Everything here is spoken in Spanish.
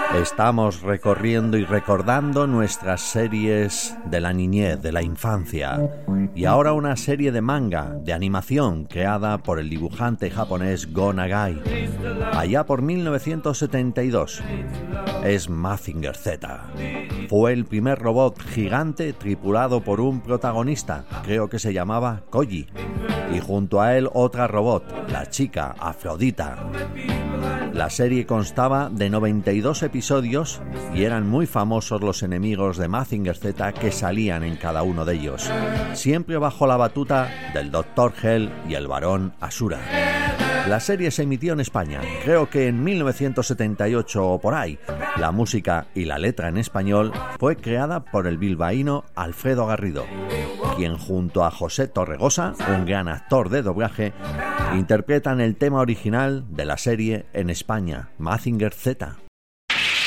Estamos recorriendo y recordando nuestras series de la niñez, de la infancia. Y ahora una serie de manga, de animación, creada por el dibujante japonés Go Nagai, allá por 1972. Es Mazinger Z. Fue el primer robot gigante tripulado por un protagonista, creo que se llamaba Koji, y junto a él otra robot, la chica Afrodita. La serie constaba de 92 episodios y eran muy famosos los enemigos de Mazinger Z que salían en cada uno de ellos, siempre bajo la batuta del Dr. Hell y el Barón Asura. La serie se emitió en España, creo que en 1978 o por ahí. La música y la letra en español fue creada por el bilbaíno Alfredo Garrido, quien junto a José Torregosa, un gran actor de doblaje, interpretan el tema original de la serie en España, Mazinger Z.